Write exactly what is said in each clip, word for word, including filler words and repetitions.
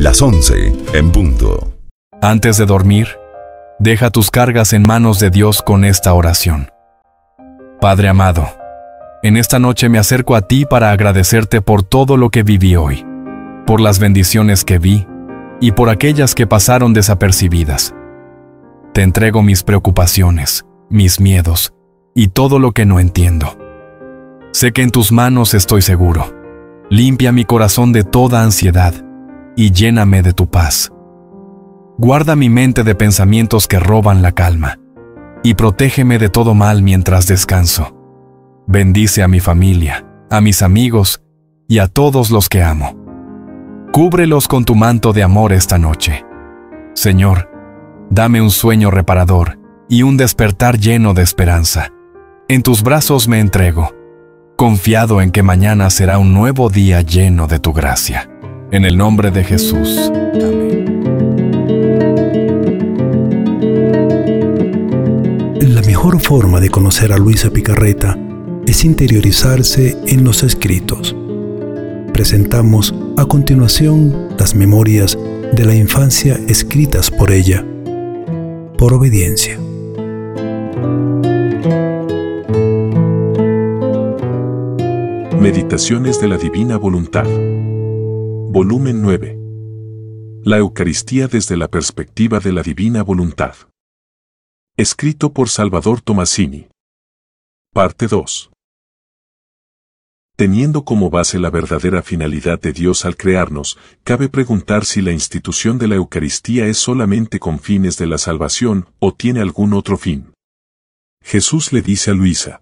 Las once en punto. Antes de dormir, deja tus cargas en manos de Dios con esta oración. Padre amado, en esta noche me acerco a ti para agradecerte por todo lo que viví hoy, por las bendiciones que vi y por aquellas que pasaron desapercibidas. Te entrego mis preocupaciones, mis miedos y todo lo que no entiendo. Sé que en tus manos estoy seguro. Limpia mi corazón de toda ansiedad y lléname de tu paz. Guarda mi mente de pensamientos que roban la calma y protégeme de todo mal mientras descanso. Bendice a mi familia, a mis amigos y a todos los que amo. Cúbrelos con tu manto de amor esta noche. Señor, dame un sueño reparador y un despertar lleno de esperanza. En tus brazos me entrego, confiado en que mañana será un nuevo día lleno de tu gracia. En el nombre de Jesús. Amén. La mejor forma de conocer a Luisa Picarreta es interiorizarse en los escritos. Presentamos a continuación las memorias de la infancia escritas por ella, por obediencia. Meditaciones de la Divina Voluntad. Volumen nueve. La Eucaristía desde la perspectiva de la Divina Voluntad. Escrito por Salvador Tomasini. Parte dos. Teniendo como base la verdadera finalidad de Dios al crearnos, cabe preguntar si la institución de la Eucaristía es solamente con fines de la salvación o tiene algún otro fin. Jesús le dice a Luisa: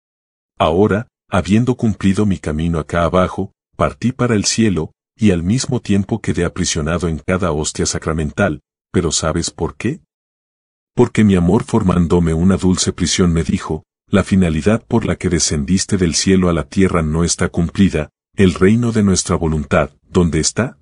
ahora, habiendo cumplido mi camino acá abajo, partí para el cielo, y al mismo tiempo quedé aprisionado en cada hostia sacramental. ¿Pero sabes por qué? Porque mi amor, formándome una dulce prisión, me dijo: la finalidad por la que descendiste del cielo a la tierra no está cumplida. El reino de nuestra voluntad, ¿dónde está?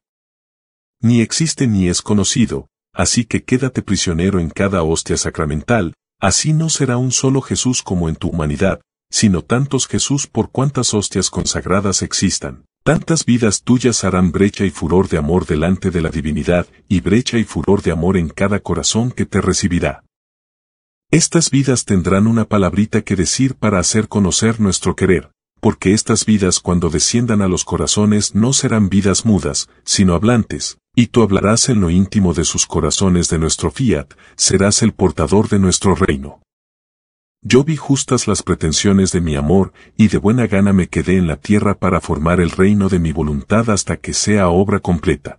Ni existe ni es conocido, así que quédate prisionero en cada hostia sacramental. Así no será un solo Jesús como en tu humanidad, sino tantos Jesús por cuantas hostias consagradas existan. Tantas vidas tuyas harán brecha y furor de amor delante de la divinidad, y brecha y furor de amor en cada corazón que te recibirá. Estas vidas tendrán una palabrita que decir para hacer conocer nuestro querer, porque estas vidas, cuando desciendan a los corazones, no serán vidas mudas, sino hablantes, y tú hablarás en lo íntimo de sus corazones de nuestro fiat, serás el portador de nuestro reino. Yo vi justas las pretensiones de mi amor, y de buena gana me quedé en la tierra para formar el reino de mi voluntad hasta que sea obra completa.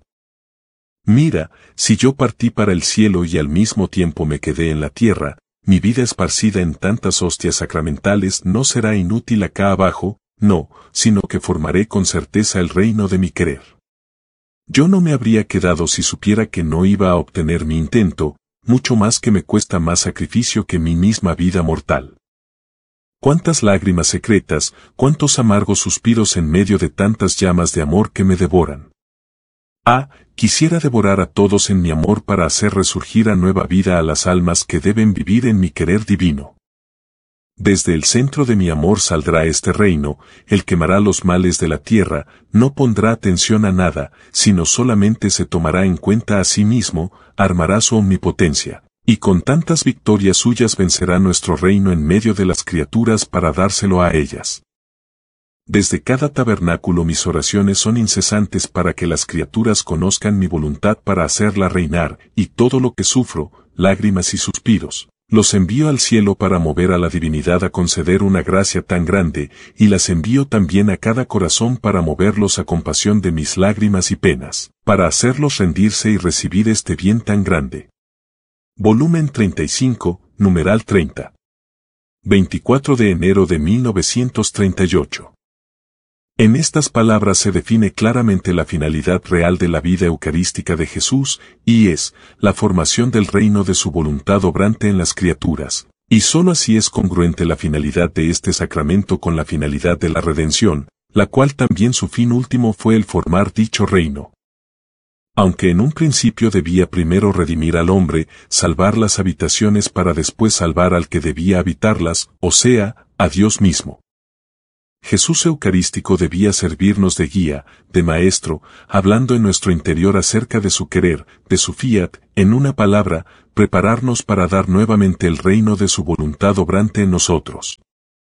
Mira, si yo partí para el cielo y al mismo tiempo me quedé en la tierra, mi vida esparcida en tantas hostias sacramentales no será inútil acá abajo, no, sino que formaré con certeza el reino de mi querer. Yo no me habría quedado si supiera que no iba a obtener mi intento, mucho más que me cuesta más sacrificio que mi misma vida mortal. Cuántas lágrimas secretas, cuántos amargos suspiros en medio de tantas llamas de amor que me devoran. Ah, quisiera devorar a todos en mi amor para hacer resurgir a nueva vida a las almas que deben vivir en mi querer divino. Desde el centro de mi amor saldrá este reino, el quemará los males de la tierra, no pondrá atención a nada, sino solamente se tomará en cuenta a sí mismo, armará su omnipotencia, y con tantas victorias suyas vencerá nuestro reino en medio de las criaturas para dárselo a ellas. Desde cada tabernáculo mis oraciones son incesantes para que las criaturas conozcan mi voluntad para hacerla reinar, y todo lo que sufro, lágrimas y suspiros, los envío al cielo para mover a la divinidad a conceder una gracia tan grande, y las envío también a cada corazón para moverlos a compasión de mis lágrimas y penas, para hacerlos rendirse y recibir este bien tan grande. Volumen treinta y cinco, numeral treinta. veinticuatro de enero de mil novecientos treinta y ocho. En estas palabras se define claramente la finalidad real de la vida eucarística de Jesús, y es la formación del reino de su voluntad obrante en las criaturas, y sólo así es congruente la finalidad de este sacramento con la finalidad de la redención, la cual también su fin último fue el formar dicho reino. Aunque en un principio debía primero redimir al hombre, salvar las habitaciones para después salvar al que debía habitarlas, o sea, a Dios mismo. Jesús Eucarístico debía servirnos de guía, de maestro, hablando en nuestro interior acerca de su querer, de su fiat, en una palabra, prepararnos para dar nuevamente el reino de su voluntad obrante en nosotros.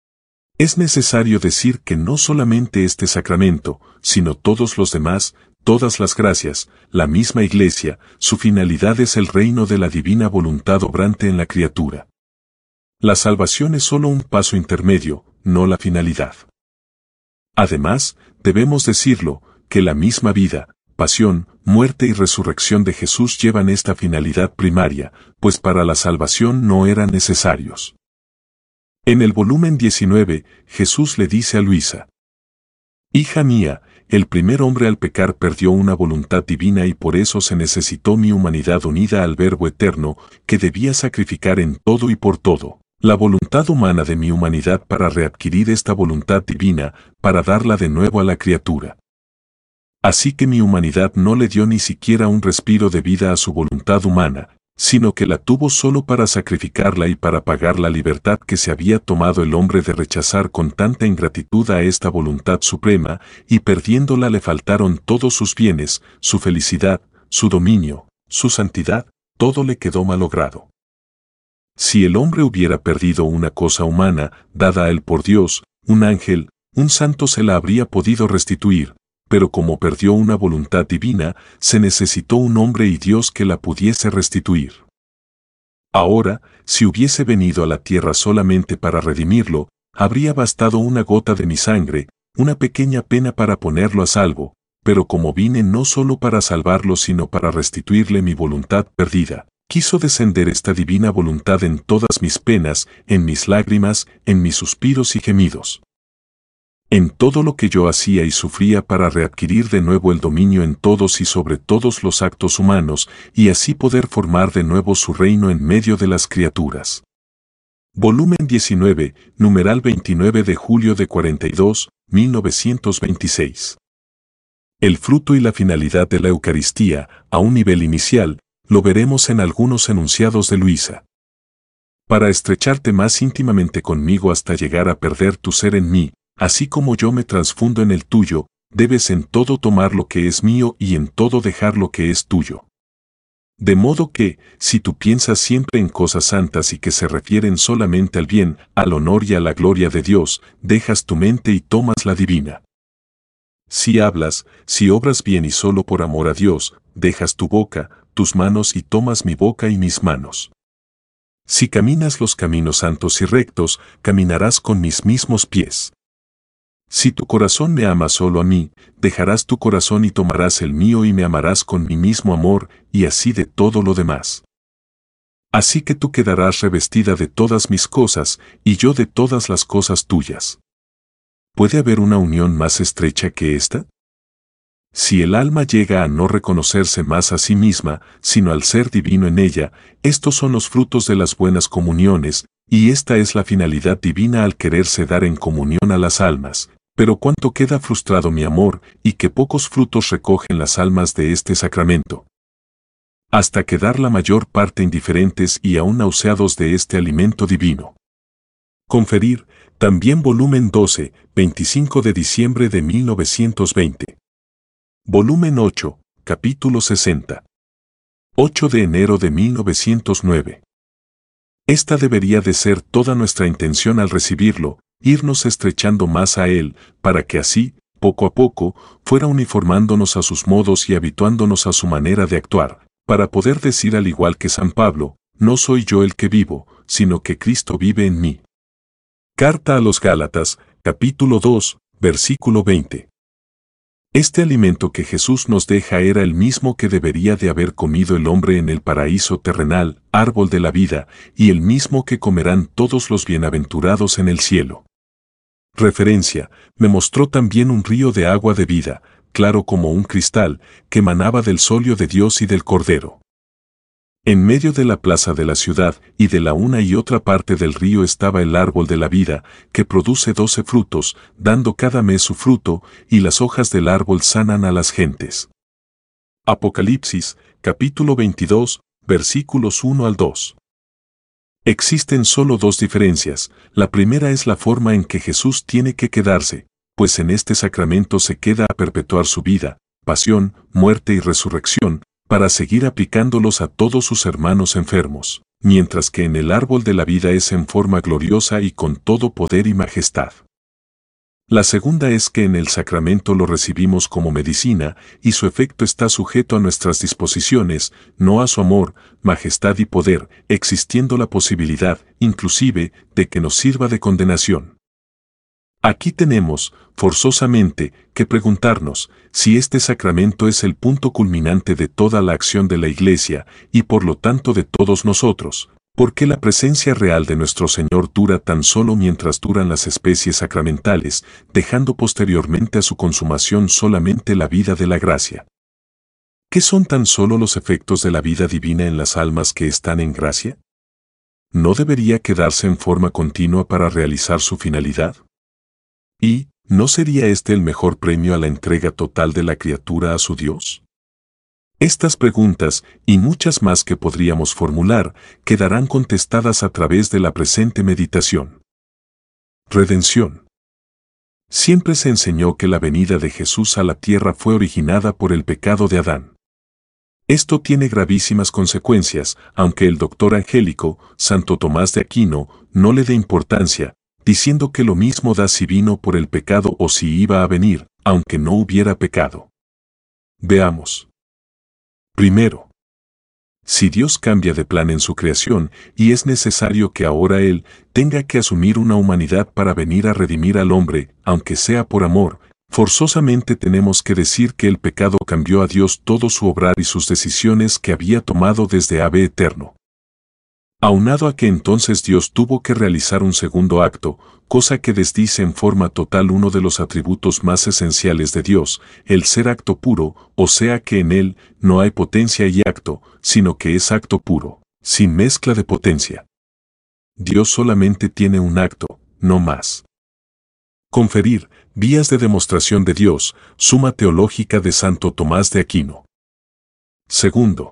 Es necesario decir que no solamente este sacramento, sino todos los demás, todas las gracias, la misma Iglesia, su finalidad es el reino de la divina voluntad obrante en la criatura. La salvación es solo un paso intermedio, no la finalidad. Además, debemos decirlo, que la misma vida, pasión, muerte y resurrección de Jesús llevan esta finalidad primaria, pues para la salvación no eran necesarios. En el volumen diecinueve, Jesús le dice a Luisa: Hija mía, el primer hombre al pecar perdió una voluntad divina y por eso se necesitó mi humanidad unida al Verbo eterno, que debía sacrificar en todo y por todo la voluntad humana de mi humanidad para readquirir esta voluntad divina, para darla de nuevo a la criatura. Así que mi humanidad no le dio ni siquiera un respiro de vida a su voluntad humana, sino que la tuvo solo para sacrificarla y para pagar la libertad que se había tomado el hombre de rechazar con tanta ingratitud a esta voluntad suprema, y perdiéndola le faltaron todos sus bienes, su felicidad, su dominio, su santidad, todo le quedó malogrado. Si el hombre hubiera perdido una cosa humana, dada a él por Dios, un ángel, un santo se la habría podido restituir, pero como perdió una voluntad divina, se necesitó un hombre y Dios que la pudiese restituir. Ahora, si hubiese venido a la tierra solamente para redimirlo, habría bastado una gota de mi sangre, una pequeña pena para ponerlo a salvo, pero como vine no solo para salvarlo sino para restituirle mi voluntad perdida, quiso descender esta divina voluntad en todas mis penas, en mis lágrimas, en mis suspiros y gemidos. En todo lo que yo hacía y sufría para readquirir de nuevo el dominio en todos y sobre todos los actos humanos, y así poder formar de nuevo su reino en medio de las criaturas. Volumen diecinueve, numeral veintinueve de julio de cuarenta y dos, mil novecientos veintiséis. El fruto y la finalidad de la Eucaristía, a un nivel inicial, lo veremos en algunos enunciados de Luisa. Para estrecharte más íntimamente conmigo hasta llegar a perder tu ser en mí, así como yo me transfundo en el tuyo, debes en todo tomar lo que es mío y en todo dejar lo que es tuyo. De modo que, si tú piensas siempre en cosas santas y que se refieren solamente al bien, al honor y a la gloria de Dios, dejas tu mente y tomas la divina. Si hablas, si obras bien y solo por amor a Dios, dejas tu boca, tus manos y tomas mi boca y mis manos. Si caminas los caminos santos y rectos, caminarás con mis mismos pies. Si tu corazón me ama solo a mí, dejarás tu corazón y tomarás el mío y me amarás con mi mismo amor, y así de todo lo demás. Así que tú quedarás revestida de todas mis cosas, y yo de todas las cosas tuyas. ¿Puede haber una unión más estrecha que esta? Si el alma llega a no reconocerse más a sí misma, sino al ser divino en ella, estos son los frutos de las buenas comuniones, y esta es la finalidad divina al quererse dar en comunión a las almas. Pero cuánto queda frustrado mi amor, y qué pocos frutos recogen las almas de este sacramento. Hasta quedar la mayor parte indiferentes y aún nauseados de este alimento divino. Conferir, también volumen doce, veinticinco de diciembre de mil novecientos veinte. Volumen ocho, capítulo sesenta. ocho de enero de mil novecientos nueve. Esta debería de ser toda nuestra intención al recibirlo, irnos estrechando más a él, para que así, poco a poco, fuera uniformándonos a sus modos y habituándonos a su manera de actuar, para poder decir al igual que San Pablo, no soy yo el que vivo, sino que Cristo vive en mí. Carta a los Gálatas, capítulo dos, versículo veinte. Este alimento que Jesús nos deja era el mismo que debería de haber comido el hombre en el paraíso terrenal, árbol de la vida, y el mismo que comerán todos los bienaventurados en el cielo. Referencia, me mostró también un río de agua de vida, claro como un cristal, que manaba del solio de Dios y del Cordero. En medio de la plaza de la ciudad y de la una y otra parte del río estaba el árbol de la vida, que produce doce frutos, dando cada mes su fruto, y las hojas del árbol sanan a las gentes. Apocalipsis, capítulo veintidós, versículos uno al dos. Existen solo dos diferencias. La primera es la forma en que Jesús tiene que quedarse, pues en este sacramento se queda a perpetuar su vida, pasión, muerte y resurrección, para seguir aplicándolos a todos sus hermanos enfermos, mientras que en el árbol de la vida es en forma gloriosa y con todo poder y majestad. La segunda es que en el sacramento lo recibimos como medicina y su efecto está sujeto a nuestras disposiciones, no a su amor, majestad y poder, existiendo la posibilidad, inclusive, de que nos sirva de condenación. Aquí tenemos, forzosamente, que preguntarnos si este sacramento es el punto culminante de toda la acción de la Iglesia y por lo tanto de todos nosotros. ¿Por qué la presencia real de nuestro Señor dura tan solo mientras duran las especies sacramentales, dejando posteriormente a su consumación solamente la vida de la gracia? ¿Qué son tan solo los efectos de la vida divina en las almas que están en gracia? ¿No debería quedarse en forma continua para realizar su finalidad? ¿Y no sería este el mejor premio a la entrega total de la criatura a su Dios? Estas preguntas, y muchas más que podríamos formular, quedarán contestadas a través de la presente meditación. Redención. Siempre se enseñó que la venida de Jesús a la tierra fue originada por el pecado de Adán. Esto tiene gravísimas consecuencias, aunque el doctor angélico, Santo Tomás de Aquino, no le dé importancia, diciendo que lo mismo da si vino por el pecado o si iba a venir, aunque no hubiera pecado. Veamos. Primero, si Dios cambia de plan en su creación y es necesario que ahora Él tenga que asumir una humanidad para venir a redimir al hombre, aunque sea por amor, forzosamente tenemos que decir que el pecado cambió a Dios todo su obrar y sus decisiones que había tomado desde Ave Eterno. Aunado a que entonces Dios tuvo que realizar un segundo acto, cosa que desdice en forma total uno de los atributos más esenciales de Dios, el ser acto puro, o sea que en Él no hay potencia y acto, sino que es acto puro, sin mezcla de potencia. Dios solamente tiene un acto, no más. Conferir, vías de demostración de Dios, Suma Teológica de Santo Tomás de Aquino. Segundo,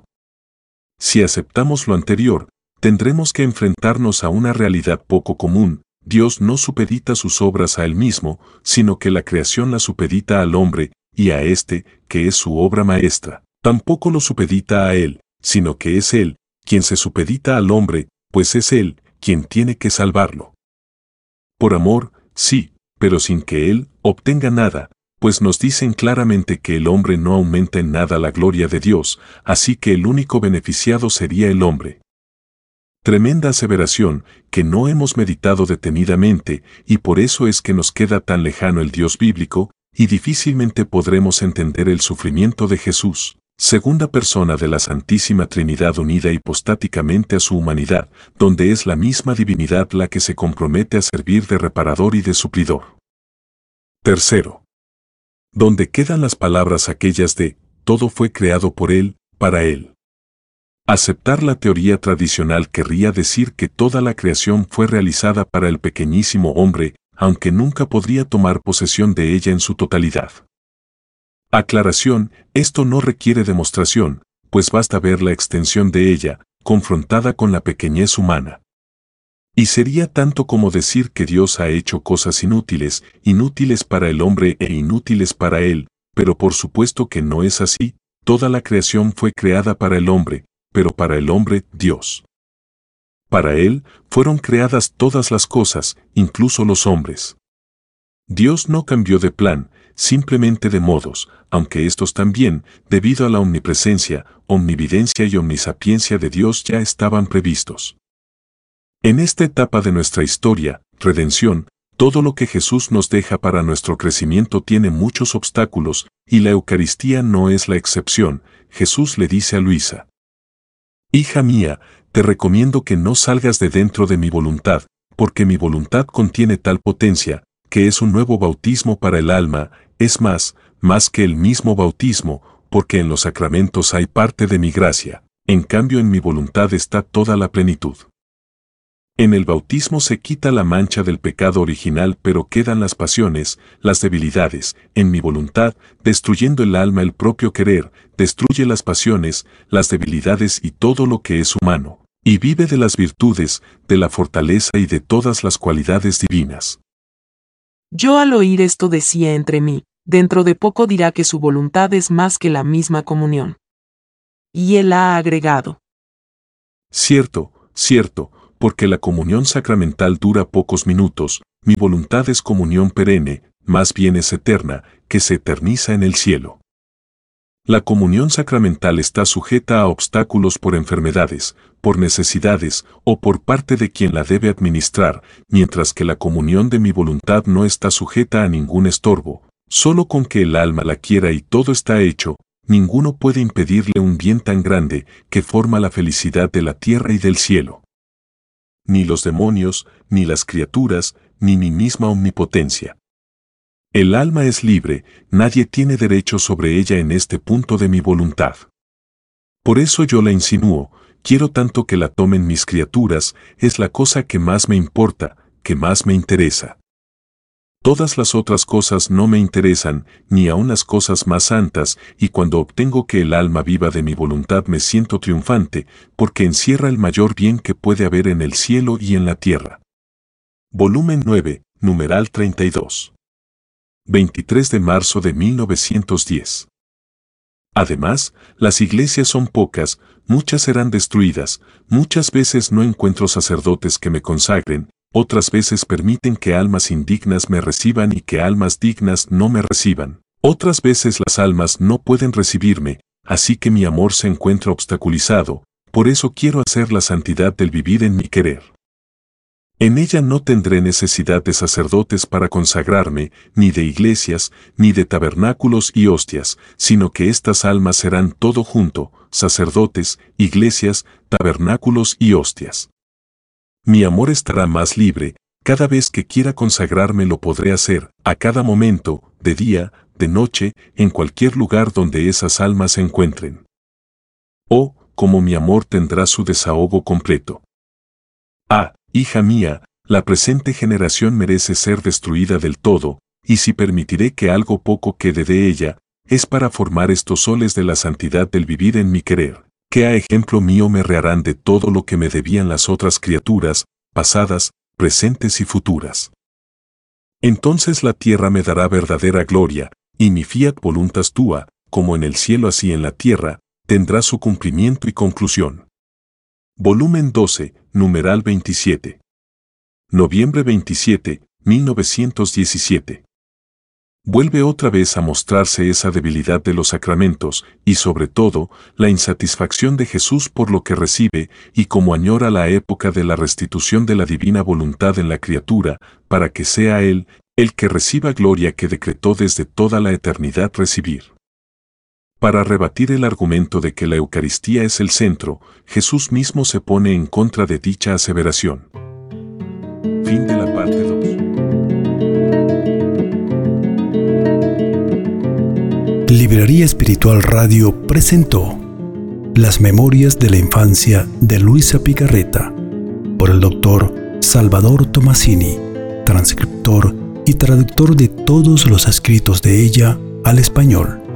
si aceptamos lo anterior, tendremos que enfrentarnos a una realidad poco común. Dios no supedita sus obras a Él mismo, sino que la creación la supedita al hombre, y a éste, que es su obra maestra. Tampoco lo supedita a Él, sino que es Él, quien se supedita al hombre, pues es Él, quien tiene que salvarlo. Por amor, sí, pero sin que Él obtenga nada, pues nos dicen claramente que el hombre no aumenta en nada la gloria de Dios, así que el único beneficiado sería el hombre. Tremenda aseveración que no hemos meditado detenidamente y por eso es que nos queda tan lejano el Dios bíblico y difícilmente podremos entender el sufrimiento de Jesús, segunda persona de la Santísima Trinidad unida hipostáticamente a su humanidad, donde es la misma divinidad la que se compromete a servir de reparador y de suplidor. Tercero, donde quedan las palabras aquellas de todo fue creado por Él, para Él. Aceptar la teoría tradicional querría decir que toda la creación fue realizada para el pequeñísimo hombre, aunque nunca podría tomar posesión de ella en su totalidad. Aclaración, esto no requiere demostración, pues basta ver la extensión de ella, confrontada con la pequeñez humana. Y sería tanto como decir que Dios ha hecho cosas inútiles, inútiles para el hombre e inútiles para él, pero por supuesto que no es así, toda la creación fue creada para el hombre, pero para el hombre, Dios. Para Él, fueron creadas todas las cosas, incluso los hombres. Dios no cambió de plan, simplemente de modos, aunque estos también, debido a la omnipresencia, omnividencia y omnisapiencia de Dios ya estaban previstos. En esta etapa de nuestra historia, redención, todo lo que Jesús nos deja para nuestro crecimiento tiene muchos obstáculos, y la Eucaristía no es la excepción. Jesús le dice a Luisa: Hija mía, te recomiendo que no salgas de dentro de mi voluntad, porque mi voluntad contiene tal potencia, que es un nuevo bautismo para el alma, es más, más que el mismo bautismo, porque en los sacramentos hay parte de mi gracia, en cambio en mi voluntad está toda la plenitud. En el bautismo se quita la mancha del pecado original, pero quedan las pasiones, las debilidades, en mi voluntad, destruyendo el alma el propio querer, destruye las pasiones, las debilidades y todo lo que es humano, y vive de las virtudes, de la fortaleza y de todas las cualidades divinas. Yo al oír esto decía entre mí, dentro de poco dirá que su voluntad es más que la misma comunión. Y él ha agregado: Cierto, cierto, porque la comunión sacramental dura pocos minutos, mi voluntad es comunión perenne, más bien es eterna, que se eterniza en el cielo. La comunión sacramental está sujeta a obstáculos por enfermedades, por necesidades o por parte de quien la debe administrar, mientras que la comunión de mi voluntad no está sujeta a ningún estorbo. Solo con que el alma la quiera y todo está hecho, ninguno puede impedirle un bien tan grande que forma la felicidad de la tierra y del cielo. Ni los demonios, ni las criaturas, ni mi misma omnipotencia. El alma es libre, nadie tiene derecho sobre ella en este punto de mi voluntad. Por eso yo la insinúo, quiero tanto que la tomen mis criaturas, es la cosa que más me importa, que más me interesa. Todas las otras cosas no me interesan, ni aun las cosas más santas, y cuando obtengo que el alma viva de mi voluntad me siento triunfante, porque encierra el mayor bien que puede haber en el cielo y en la tierra. Volumen nueve, numeral treinta y dos. veintitrés de marzo de mil novecientos diez. Además, las iglesias son pocas, muchas serán destruidas, muchas veces no encuentro sacerdotes que me consagren, otras veces permiten que almas indignas me reciban y que almas dignas no me reciban. Otras veces las almas no pueden recibirme, así que mi amor se encuentra obstaculizado, por eso quiero hacer la santidad del vivir en mi querer. En ella no tendré necesidad de sacerdotes para consagrarme, ni de iglesias, ni de tabernáculos y hostias, sino que estas almas serán todo junto, sacerdotes, iglesias, tabernáculos y hostias. Mi amor estará más libre, cada vez que quiera consagrarme lo podré hacer, a cada momento, de día, de noche, en cualquier lugar donde esas almas se encuentren. Oh, como mi amor tendrá su desahogo completo. Ah, hija mía, la presente generación merece ser destruida del todo, y si permitiré que algo poco quede de ella, es para formar estos soles de la santidad del vivir en mi querer, que a ejemplo mío me reharán de todo lo que me debían las otras criaturas, pasadas, presentes y futuras. Entonces la tierra me dará verdadera gloria, y mi fiat voluntas tua, como en el cielo así en la tierra, tendrá su cumplimiento y conclusión. Volumen doce, numeral veintisiete. Noviembre veintisiete, mil novecientos diecisiete. Vuelve otra vez a mostrarse esa debilidad de los sacramentos, y sobre todo, la insatisfacción de Jesús por lo que recibe, y como añora la época de la restitución de la divina voluntad en la criatura, para que sea Él, el que reciba gloria que decretó desde toda la eternidad recibir. Para rebatir el argumento de que la Eucaristía es el centro, Jesús mismo se pone en contra de dicha aseveración. Fin de la parte dos. Librería Espiritual Radio presentó Las Memorias de la Infancia de Luisa Picarreta, por el doctor Salvador Tomasini, transcriptor y traductor de todos los escritos de ella al español.